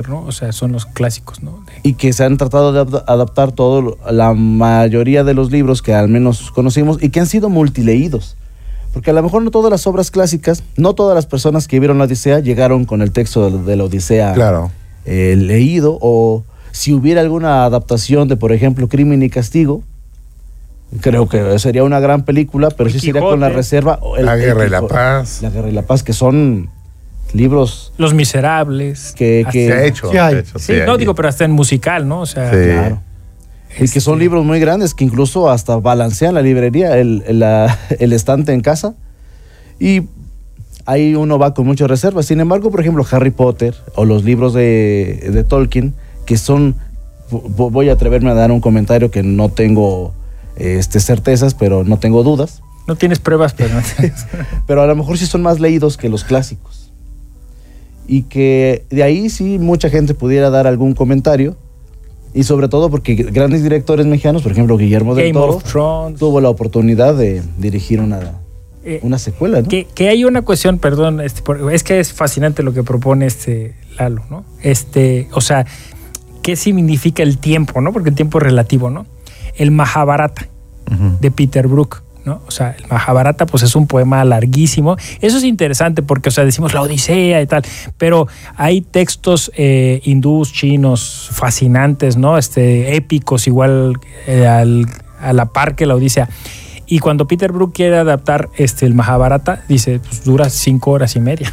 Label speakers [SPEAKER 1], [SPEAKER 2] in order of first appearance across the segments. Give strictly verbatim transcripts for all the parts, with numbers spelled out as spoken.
[SPEAKER 1] ¿no? O sea, son los clásicos, ¿no? De...
[SPEAKER 2] Y que se han tratado de adaptar todo, la mayoría de los libros que al menos conocimos y que han sido multileídos. Porque a lo mejor no todas las obras clásicas, no todas las personas que vieron la Odisea llegaron con el texto de, de la Odisea
[SPEAKER 3] claro.
[SPEAKER 2] eh, leído, o si hubiera alguna adaptación de, por ejemplo, Crimen y Castigo, creo que sería una gran película, pero
[SPEAKER 1] el
[SPEAKER 2] sí
[SPEAKER 1] Quijote,
[SPEAKER 2] sería con la reserva. El,
[SPEAKER 3] La Guerra y la
[SPEAKER 2] Quijote,
[SPEAKER 3] Paz.
[SPEAKER 2] La Guerra y la Paz, que son libros...
[SPEAKER 1] Los Miserables.
[SPEAKER 2] Que, que,
[SPEAKER 3] se ha hecho.
[SPEAKER 4] Sí hay.
[SPEAKER 3] Se ha hecho,
[SPEAKER 1] Sí,
[SPEAKER 3] sí
[SPEAKER 1] no
[SPEAKER 3] hay.
[SPEAKER 1] digo, pero hasta en musical, ¿no? O sea,
[SPEAKER 3] Sí.
[SPEAKER 2] Claro. Y que son libros muy grandes, que incluso hasta balancean la librería, el, el, la, el estante en casa. Y ahí uno va con muchas reservas. Sin embargo, por ejemplo, Harry Potter o los libros de, de Tolkien, que son... Voy a atreverme a dar un comentario que no tengo este, certezas, pero no tengo dudas.
[SPEAKER 1] No tienes pruebas, pero...
[SPEAKER 2] Pero a lo mejor sí son más leídos que los clásicos. Y que de ahí sí mucha gente pudiera dar algún comentario. Y sobre todo porque grandes directores mexicanos, por ejemplo, Guillermo del
[SPEAKER 1] Game
[SPEAKER 2] Toro,
[SPEAKER 1] of Thrones.
[SPEAKER 2] tuvo la oportunidad de dirigir una,
[SPEAKER 1] Eh,
[SPEAKER 2] una secuela, ¿no?
[SPEAKER 1] Que, que hay una cuestión, perdón, este, por- es que es fascinante lo que propone este Lalo, ¿no? Este, o sea, ¿qué significa el tiempo, no? Porque el tiempo es relativo, ¿no? El Mahabharata
[SPEAKER 3] Ujú.
[SPEAKER 1] de Peter Brook, ¿no? O sea, el Mahabharata pues es un poema larguísimo. Eso es interesante porque, o sea, decimos la Odisea y tal, pero hay textos eh, hindús, chinos, fascinantes, ¿no? Este, épicos, igual eh, al, a la par que la Odisea. Y cuando Peter Brook quiere adaptar este, el Mahabharata, dice, pues dura cinco horas y media.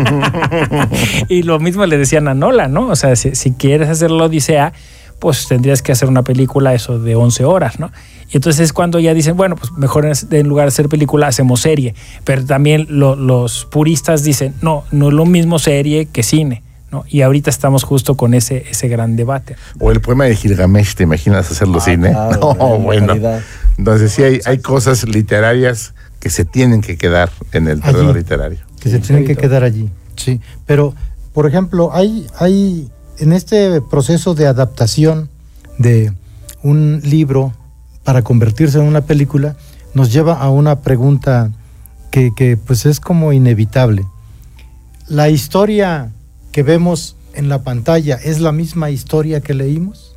[SPEAKER 1] Y lo mismo le decían a Nolan, ¿no? O sea, si, si quieres hacer la Odisea, pues tendrías que hacer una película eso de once horas, ¿no? Y entonces es cuando ya dicen, bueno, pues mejor en, en lugar de hacer película hacemos serie. Pero también lo, los puristas dicen, no, no es lo mismo serie que cine, ¿no? Y ahorita estamos justo con ese, ese gran debate.
[SPEAKER 3] O el poema de Gilgamesh, ¿te imaginas hacerlo
[SPEAKER 2] Ah,
[SPEAKER 3] cine?
[SPEAKER 2] claro,
[SPEAKER 3] no,
[SPEAKER 2] en
[SPEAKER 3] bueno.
[SPEAKER 2] realidad.
[SPEAKER 3] Entonces sí hay, hay cosas literarias que se tienen que quedar en el terreno
[SPEAKER 4] Allí.
[SPEAKER 3] literario.
[SPEAKER 4] Que se tienen que quedar allí. Sí, pero por ejemplo, hay, hay en este proceso de adaptación de un libro para convertirse en una película, nos lleva a una pregunta que, que pues es como inevitable. ¿La historia que vemos en la pantalla es la misma historia que leímos?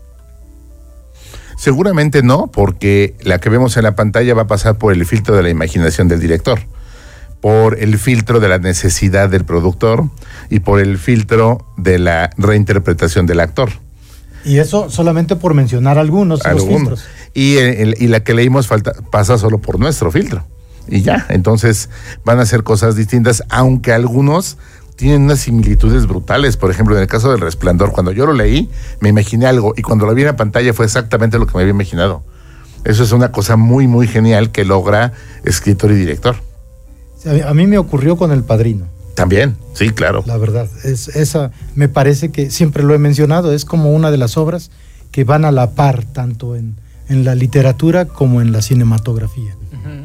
[SPEAKER 3] Seguramente no, porque la que vemos en la pantalla va a pasar por el filtro de la imaginación del director, por el filtro de la necesidad del productor y por el filtro de la reinterpretación del actor.
[SPEAKER 4] Y eso solamente por mencionar algunos, los
[SPEAKER 3] Algunos.
[SPEAKER 4] filtros.
[SPEAKER 3] Y, el- y la que leímos falta, pasa solo por nuestro filtro. Y ya, entonces van a ser cosas distintas, aunque algunos tienen unas similitudes brutales. Por ejemplo, en el caso del Resplandor, cuando yo lo leí, me imaginé algo, y cuando lo vi en la pantalla fue exactamente lo que me había imaginado. Eso es una cosa muy, muy genial que logra escritor y director.
[SPEAKER 4] A mí- A mí me ocurrió con El Padrino.
[SPEAKER 3] También, sí, claro.
[SPEAKER 4] La verdad, es, esa me parece que siempre lo he mencionado, es como una de las obras que van a la par tanto en, en la literatura como en la cinematografía.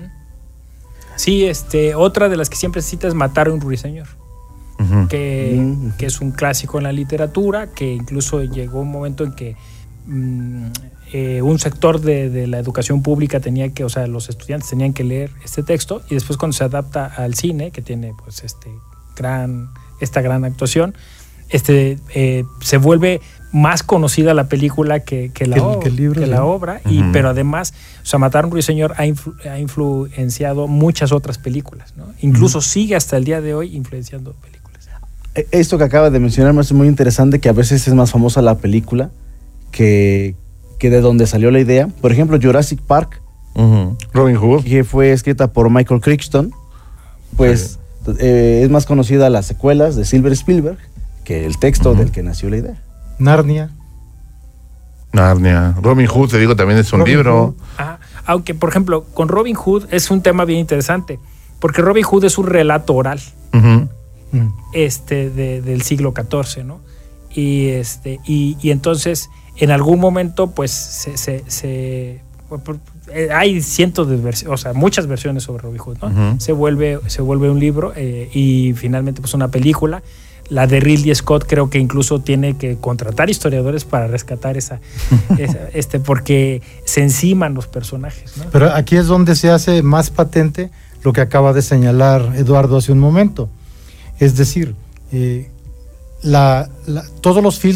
[SPEAKER 1] Sí, este, otra de las que siempre citas es Matar a un ruiseñor,
[SPEAKER 3] Ujú.
[SPEAKER 1] que,
[SPEAKER 2] Mm.
[SPEAKER 1] que es un clásico en la literatura, que incluso llegó un momento en que mm, eh, un sector de, de la educación pública tenía que, o sea, los estudiantes tenían que leer este texto, y después cuando se adapta al cine, que tiene pues este gran, esta gran actuación, este eh, se vuelve más conocida la película que, que la,
[SPEAKER 4] Que el-
[SPEAKER 1] ob-
[SPEAKER 4] que el libro,
[SPEAKER 1] que
[SPEAKER 4] sí.
[SPEAKER 1] la obra, y,
[SPEAKER 3] Ujú.
[SPEAKER 1] pero además, o sea, Matar a un ruiseñor ha, influ- ha influenciado muchas otras películas, ¿no? Incluso sigue hasta el día de hoy influenciando películas.
[SPEAKER 2] Esto que acaba de mencionar me hace muy interesante, que a veces es más famosa la película que, que de donde salió la idea. Por ejemplo, Jurassic Park,
[SPEAKER 3] Ujú. Robin Hood.
[SPEAKER 2] que fue escrita por Michael Crichton, pues eh, es más conocida las secuelas de Silver Spielberg que el texto
[SPEAKER 3] Ujú.
[SPEAKER 2] del que nació la idea.
[SPEAKER 4] Narnia.
[SPEAKER 3] Narnia. Robin Hood, te digo, también es un
[SPEAKER 4] Robin
[SPEAKER 3] libro.
[SPEAKER 4] Hood.
[SPEAKER 1] Ah, aunque, por ejemplo, con Robin Hood es un tema bien interesante, porque Robin Hood es un relato oral
[SPEAKER 3] Ujú.
[SPEAKER 4] Mm.
[SPEAKER 1] este, de- del siglo catorce, ¿no? Y, este, y, y entonces, en algún momento, pues, se... se, se- eh, hay cientos de versiones, o sea, muchas versiones sobre Robin Hood, ¿no?
[SPEAKER 3] Ujú.
[SPEAKER 1] Se vuelve, se vuelve un libro eh, y finalmente, pues, una película. La de Ridley Scott creo que incluso tiene que contratar historiadores para rescatar esa, esa este, porque se enciman los personajes, ¿no?
[SPEAKER 4] Pero aquí es donde se hace más patente lo que acaba de señalar Eduardo hace un momento. Es decir, eh, la, la- todos los filtros